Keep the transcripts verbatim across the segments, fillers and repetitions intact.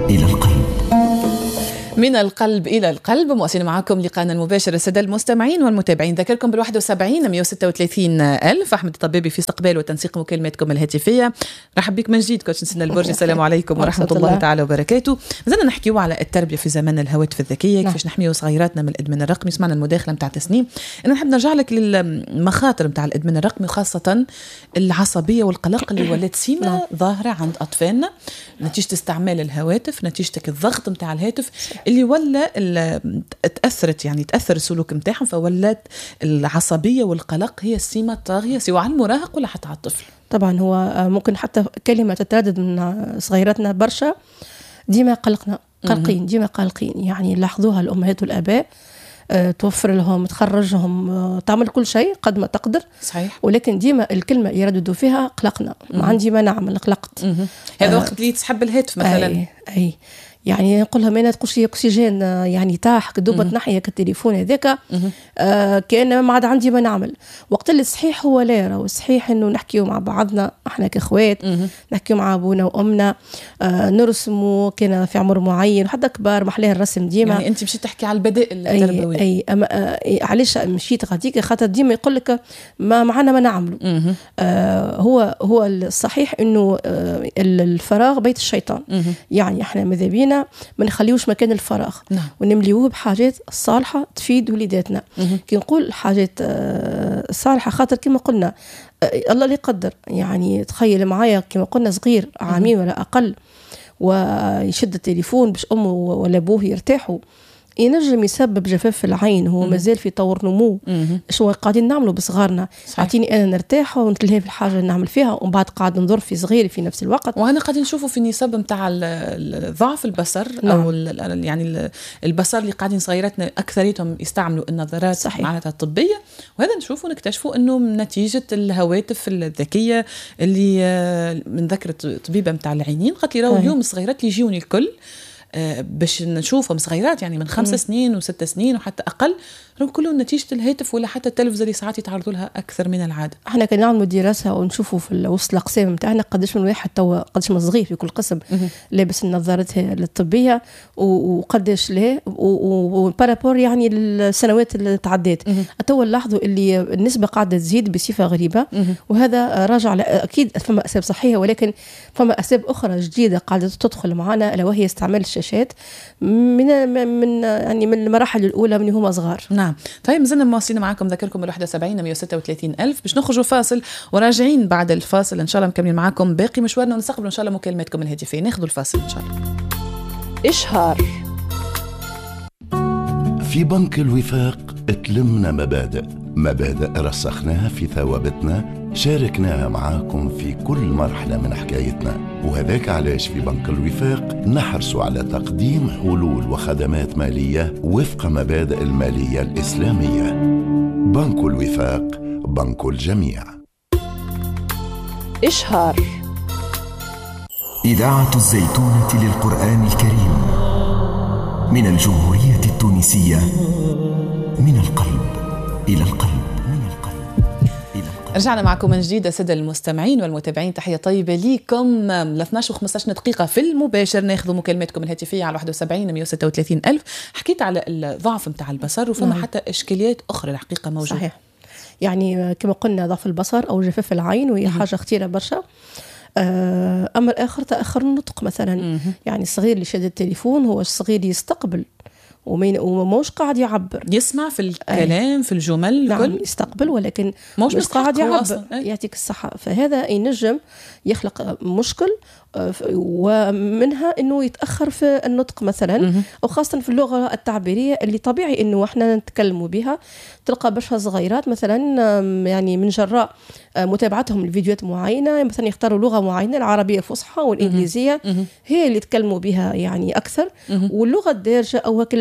إلى القلب. من القلب إلى القلب، مواصلين معكم لقاءنا المباشر السادة المستمعين والمتابعين. ذكركم بالواحد وسبعين مئة وستة وثلاثين ألف. أحمد الطبيبي في استقبال وتنسيق مكالماتكم الهاتفية. رحب بك من جديد كوتش نسينا البرجي. السلام عليكم ورحمة الله تعالى وبركاته. زلنا نحكيو على التربية في زمن الهواتف الذكية، كيفاش نحميو صغيراتنا من الإدمان الرقمي. سمعنا المداخلة متاع تسنيم. أنا نحب نرجع لك للمخاطر متاع الإدمان الرقمي، وخاصة العصبية والقلق اللي ولات سيما ظاهرة عند أطفالنا نتيجة استعمال الهواتف، نتيجة الضغط متاع الهاتف اللي ولا تأثرت يعني تأثر السلوك متاعهم، فولات العصبية والقلق هي السمة الطاغية سواء على المراهق ولا حتى على الطفل. طبعا هو ممكن حتى كلمة تتردد من صغيراتنا برشا، ديما قلقنا قلقين ديما قلقين، يعني لاحظوها الأمهات والآباء، أه توفر لهم تخرجهم، أه تعمل كل شيء قد ما تقدر. صحيح. ولكن ديما الكلمة يرددوا فيها قلقنا، ما عندي ما نعمل قلقت. هذا وقت اللي تسحب الهاتف مثلا. أي, أي يعني نقول لها ما تقولش اكسجين يعني تاح كدوبة نحية كالتليفون هذاك، آه كأن ما عاد عندي ما نعمل. وقت اللي صحيح هو لا راهو صحيح انه نحكيو مع بعضنا احنا كاخوات، نحكيو مع ابونا وامنا، آه نرسموا كنا في عمر معين حتى كبار محلاه الرسم ديما. يعني انت مشيت تحكي على البدائل التربويه. اي, أي أما آه علاش مشيت غاديك خاطر ديما يقول لك ما معنا ما نعملوا. آه هو هو الصحيح انه آه الفراغ بيت الشيطان. يعني احنا ماذا بينا ما نخليوش مكان الفراغ. نعم. ونمليوه بحاجات صالحة تفيد وليداتنا. كي نقول حاجات صالحة خاطر كما قلنا الله اللي يقدر. يعني تخيل معايا كما قلنا صغير عامين ولا أقل ويشد التليفون باش أمه ولا أبوه يرتاحوا، ينجم يسبب جفاف العين. هو مازال في طور نمو. شو قاعدين نعملوا بصغارنا؟ اعطيني انا نرتاح ونتلهي في الحاجه اللي نعمل فيها، ومن بعد قاعد نضر في صغيري في نفس الوقت. وهنا قاعدين نشوفوا في النسب نتاع ضعف البصر. نعم. او يعني البصر اللي قاعدين صغيراتنا اكثريتهم يستعملوا النظارات صحيح. معناتها الطبيه، وهذا نشوفوا نكتشفوا انه نتيجه الهواتف الذكيه اللي من ذكرت طبيبه نتاع العينين قالت لي راهو اليوم الصغيرات اللي يجيوني الكل باش نشوفهم صغيرات يعني من خمس سنين وست سنين وحتى أقل، رغم كلهم نتيجة الهاتف ولا حتى التلفزة اللي ساعات يتعرضوا لها أكثر من العادة. احنا كنا نعملوا دراسة ونشوفوا في وسط الأقسام متاعنا قديش من واحد توا قديش من صغير في كل قسم لابس النظارات الطبية وقديش لا وبارابور يعني السنوات اللي تعدت. توا نلاحظوا اللي النسبة قاعدة تزيد بصفة غريبة، وهذا راجع أكيد فما أسباب صحية، ولكن فما أسباب أخرى جديدة قاعدة تدخل معنا، ألا وهي استعمال الشاشات من من يعني من المراحل الأولى من هم صغار. نعم. طيب مازلنا مواصلين معكم. ذكركم الواحد وسبعين مئة وستة وثلاثين ألف باش نخرجوا فاصل وراجعين بعد الفاصل إن شاء الله مكملين معكم باقي مشوارنا، ونستقبل إن شاء الله مكالماتكم الهاتفية. ناخذوا الفاصل إن شاء الله. إشهار. في بنك الوفاق تلمنا مبادئ مبادئ رسخناها في ثوابتنا، شاركناها معاكم في كل مرحلة من حكايتنا، وهذاك علاش في بنك الوفاق نحرصوا على تقديم حلول وخدمات مالية وفق مبادئ المالية الإسلامية. بنك الوفاق، بنك الجميع. إشهار. إذاعة الزيتونة للقرآن الكريم من الجمهورية التونسية، من القلب إلى القلب. رجعنا معكم من جديد السادة المستمعين والمتابعين، تحية طيبة ليكم. ل اثناش وخمسطاش دقيقة في المباشر ناخذ مكالماتكم الهاتفية على واحد وسبعين مئة وستة وثلاثين ألف. حكيت على الضعف متاع البصر وفما حتى إشكاليات أخرى الحقيقة موجودة. صحيح. يعني كما قلنا ضعف البصر أو جفاف العين، وهي حاجة خطيرة برشا. أمر آخر تأخر النطق مثلا. يعني الصغير اللي شاد التليفون هو الصغير يستقبل وموش قاعد يعبر، يسمع في الكلام أي. في الجمل نعم الكل يستقبل، ولكن مش قاعد يعبر. أي. يعطيك الصحة. فهذا ينجم يخلق مشكل، ومنها انه يتاخر في النطق مثلا، او خاصه في اللغه التعبيريه اللي طبيعي انه احنا نتكلموا بها. تلقى برشا صغيرات مثلا يعني من جراء متابعتهم لفيديوهات معينه مثلا يختاروا لغه معينه، العربيه الفصحى والانجليزيه هي اللي يتكلموا بها يعني اكثر، واللغه الدارجه او هكا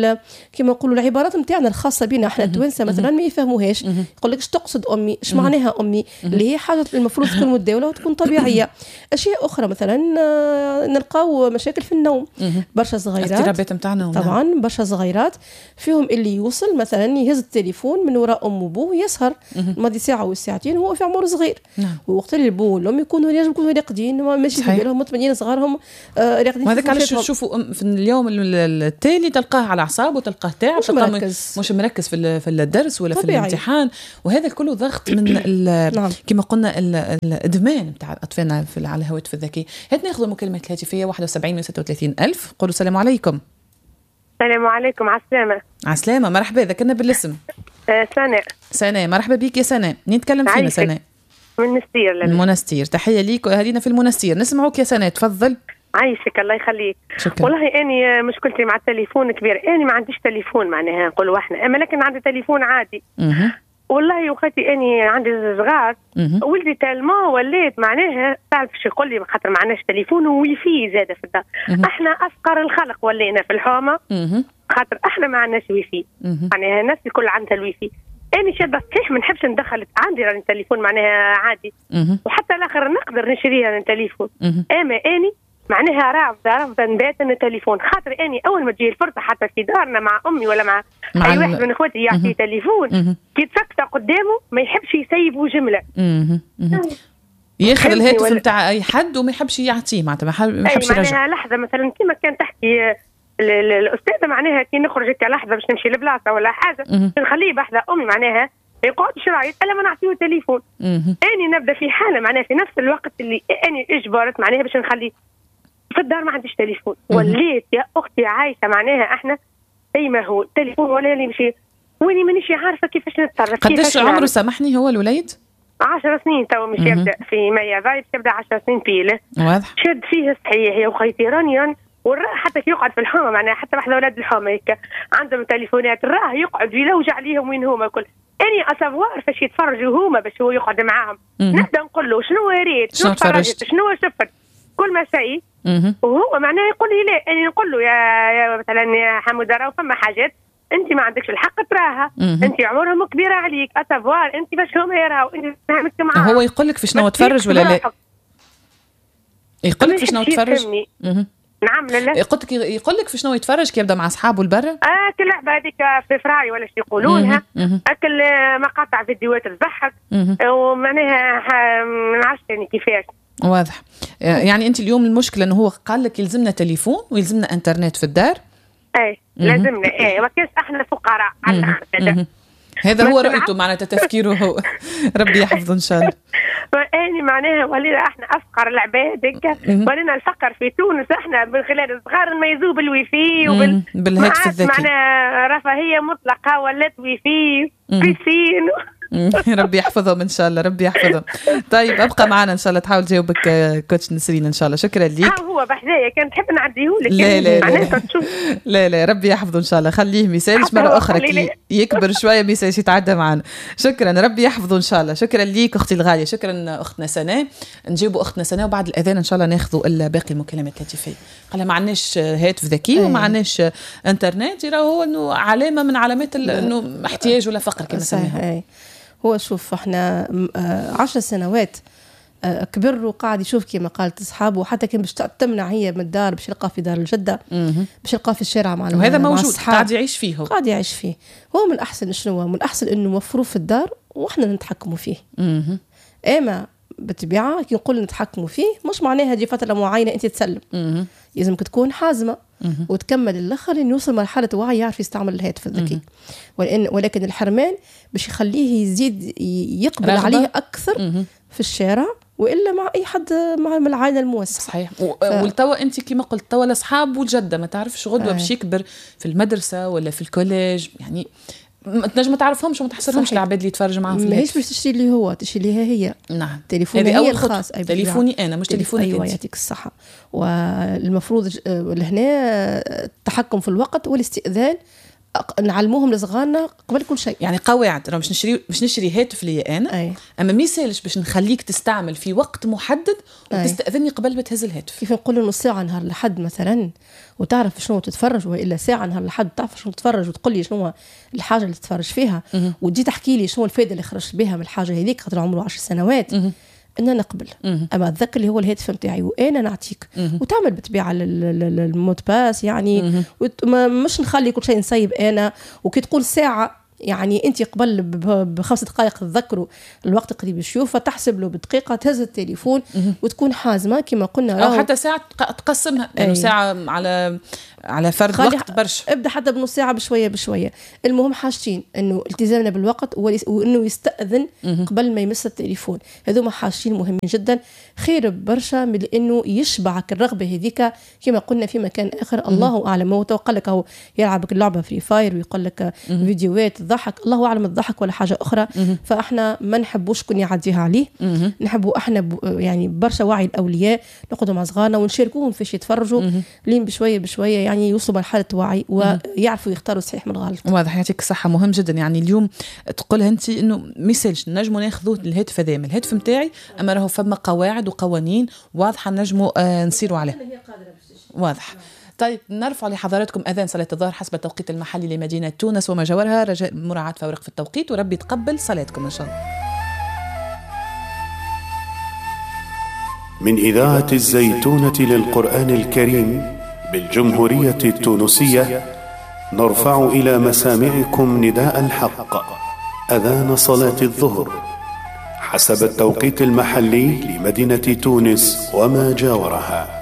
كما نقولوا العبارات نتاعنا الخاصه بنا احنا التوانسه مثلا ما يفهموهاش، يقول لك ايش تقصد امي، ايش معناها امي، اللي هي حاجه المفروض تكون متداوله وتكون طبيعيه. اشياء اخرى مثلا نلقاو مشاكل في النوم، برشا صغيرات اضطرابات نتاع النوم طبعا، برشا صغيرات فيهم اللي يوصل مثلا يهز التليفون من وراء ام وبوه يسهر ماضي ساعه وساعتين وهو في عمر صغير، ووقت اللي البو والام يكونوا لازم يكونوا راقدين ماشي في بالهم مطمئنين صغارهم راقدين. وهذاك علاش تشوفوا في اليوم التالي تلقاه على اعصابه وتلقاه تعب، مش مركز مش مركز في في الدرس ولا طبيعي. في الامتحان، وهذا كله ضغط من نعم. كما قلنا الادمان نتاع اطفالنا في على الهواتف الذكيه. هات ناخذ المكالمات الهاتفيه واحد وسبعين وستة وثلاثين ألف. قولوا السلام عليكم. السلام عليكم. على السلامه. على السلامه، مرحبا. ذكرنا بالاسم. آه سناء. سناء، مرحبا بك يا سناء. نتكلم فينا سناء من المنستير. المنستير، تحيه ليك وهدينا في المنستير. نسمعوك يا سناء، تفضل. عايشك الله يخليك. شكرا. والله اني مشكلتي مع التليفون كبير، اني ما عنديش تليفون معناها نقولوا احنا، اما لكن عندي تليفون عادي. اها والله وخاتي اني عندي صغار، ولدي تالما وليت معناها تعرف شو يقول لي خاطر ما عندناش تليفون ووي في زاده في الدار. احنا افقر الخلق ولينا في الحومه خاطر احنا ما عندناش وي في، معناها الناس الكل عندها الوي في. اني شابه صحيح ما نحبش ندخل عندي راني تليفون معناها عادي، وحتى الاخر نقدر نشريها التليفون، اما اني معناها رافضه رافضه نبات التليفون خاطر اني اول ما تجي الفرصه حتى في دارنا مع امي ولا مع, مع اي واحد من اخواتي يعطي تليفون كي تسكت قدامه ما يحبش يسيبه جمله، ياخذ الهاتف نتاع اي حد وما يحبش يعطيه معناتها ما يحبش يرجع. معناها لحظه مثلا كيما كان تحكي الاستاذه معناها كي نخرج هكا لحظه باش نمشي لبلاصه ولا حاجه نخليه بحذا امي معناها يقعد شرايط الا ما نعطيه تليفون. اني نبدا في حاله معناها في نفس الوقت اللي اني اجبرت معناها باش نخليه في الدار ما عنديش تليفون. وليت يا اختي عايشه معناها احنا زي ما هو التليفون ولا اللي مشي واني مانيش عارفه كيفاش نتصرف. قداش عمره سامحني هو الوليد؟ عشر سنين تو مش يبدا في مايا ضايب يبدا عشر سنين فيه واضح شد فيه صحيح يا اخويتي رانيا والراه حتى كي يقعد في الحومه معناها حتى واحد اولاد الحومه هيك عندهم تليفونات الراه يقعد يلوج عليهم وين هما كل اني اسافوار فاش يتفرجوا هما باش هو يقعد معاهم نبدا نقول له شنو ريت شنو تفرجت شنو شفت كل ما شيء وهو معناه يقول لي لا اني نقول له يا, يا مثلا يا حمود راه فما حاجات انت ما عندكش الحق تراها انت عمرهم كبيره عليك اسافوار انت باش هما يراو انت فهمت معاهم. هو يقول لك في شنو تفرج ولا لا؟ يقول لك في شنو تفرج؟ نعم لا قلت لك يقول لك في شنو يتفرج كي يبدا مع اصحابه لبرا؟ اه كل لعبه هذيك في فراي ولا شي يقولوا لها اكل مقاطع فيديوهات تضحك ومعناها ما نعرفش يعني كيفاش. واضح. يعني انت اليوم المشكله انه هو قال لك يلزمنا تليفون ويلزمنا انترنت في الدار. اي لازمنا اي ما كانش احنا فقراء على هذا هذا هو رؤيته معناتها تفكيره هو. ربي يحفظه ان شاء الله. يعني معناها ولينا احنا افقر العباد هيك ولينا الفقر في تونس احنا من خلال الصغار نميزوه بالوي في وبال بالهاتف الذكي معنا رفاهيه مطلقه ولات وي في بيسين. ربي يحفظهم ان شاء الله ربي يحفظهم. طيب ابقى معنا ان شاء الله تحاول تجاوبك كوتش نسرين ان شاء الله. شكرا ليك. هو بحذايا كان تحب نعديه لك لا لا لا. لا لا ربي يحفظه ان شاء الله خليه ميساج مره اخرى كي يكبر شويه ميساج يتعدى معنا. شكرا ربي يحفظه ان شاء الله. شكرا ليك اختي الغاليه. شكرا اختنا سناء. نجيبوا اختنا سناء وبعد الاذان ان شاء الله ناخذوا الباقي المكالمات الهاتفيه. قال ما عندناش هاتف ذكي وما عندناش انترنت يرى هو انه علامه من علامات انه احتياج ولا فقر كما سميها. هو شوف احنا عشر سنوات كبر وقاعد يشوف كما قالت اصحابه وحتى كان باش تمنع هي من الدار باش يلقاه في دار الجده باش يلقاه في الشارع مع وهذا موجود قاعد يعيش فيه. قاعد يعيش فيه. هو من احسن شنو من احسن انه مفروض في الدار واحنا نتحكموا فيه. اما بالطبيعه كي نقول نتحكموا فيه مش معناها هذه فتره معينه انت تسلم. لازمك تكون حازمه وتكمل الاخر انه يوصل مرحله وعي يعرف يستعمل الهاتف الذكي. ولكن ولكن الحرمان باش يخليه يزيد يقبل رغبة. عليه اكثر مم. في الشارع والا مع اي حد مع العائله الموسعه. صحيح. ف... والتوا انت كما قلت توا الاصحاب والجده ما تعرفش غدوه باش يكبر في المدرسه ولا في الكوليج يعني تنجم ما تعرفهمش وما تحصرهمش العباد اللي يتفرجوا معاهم في ماهيش باش تشتري اللي هو تشتري ليها هي. نعم تليفوني هي الخاص. تليفوني انا مش تليفونك انت. ايوه يعطيك الصحه. والمفروض لهنا التحكم في الوقت والاستئذان نعلموهم لصغارنا قبل كل شيء. يعني قواعد مش نشري مش نشري هاتف لي انا أي. اما ما يسالش باش نخليك تستعمل في وقت محدد وتستاذني قبل ما تهز الهاتف. كيف نقول نص ساعه نهار لحد مثلا وتعرف شنو تتفرج، والا ساعه نهار لحد تعرف شنو تتفرج وتقول لي شنو الحاجه اللي تتفرج فيها وتجي تحكي لي شنو الفائده اللي خرجت بها من الحاجه هذيك خاطر عمره عشر سنوات أنا نقبل. مم. أما أتذكر اللي هو الهاتف متاعي وأنا نعطيك مم. وتعمل بالطبيعة المود باس يعني مش نخلي كل شيء نسيب أنا. وكي تقول ساعة يعني أنت قبل بخمس دقائق تذكروا الوقت قريب يشوف فتحسب له بدقيقة تهز التليفون مم. وتكون حازمة كما قلنا أو حتى ساعة تقسمها لأنه ساعة على على فرد وقت برشا. ابدا حتى بنص ساعه بشويه بشويه. المهم حاجتين انه التزامنا بالوقت وانه يستاذن قبل ما يمس التليفون. هذوما حاجتين مهمين جدا خير برشا من انه يشبعك الرغبه هذيك كما قلنا في مكان اخر. الله اعلم هو توقع لك هو يلعبك اللعبه فري فاير ويقول لك فيديوهات تضحك الله اعلم الضحك ولا حاجه اخرى. فاحنا ما نحبوش كون يعديها عليه. نحبوا احنا يعني برشا وعي الاولياء نقعدوا مع صغارنا ونشاركوهم فيش يتفرجوا لين بشويه بشويه يعني يعني يوصلوا مرحلة وعي ويعرفوا يختاروا الصحيح من الغلط. واضح. يعطيك الصحة. مهم جدا يعني اليوم تقولها أنت إنه ميسالش نجموا ناخذوه الهاتف هذا من الهاتف متاعي أما راهو فما قواعد وقوانين واضحة نجموا آه نسيروا عليه. واضح. طيب نرفع لحضراتكم أذان صلاة الظهر حسب التوقيت المحلي لمدينة تونس وما جاورها رجاء مراعاة فوارق في التوقيت وربي تقبل صلاتكم إن شاء الله. من إذاعة الزيتونة للقرآن الكريم بالجمهورية التونسية نرفع إلى مسامعكم نداء الحق أذان صلاة الظهر حسب التوقيت المحلي لمدينة تونس وما جاورها.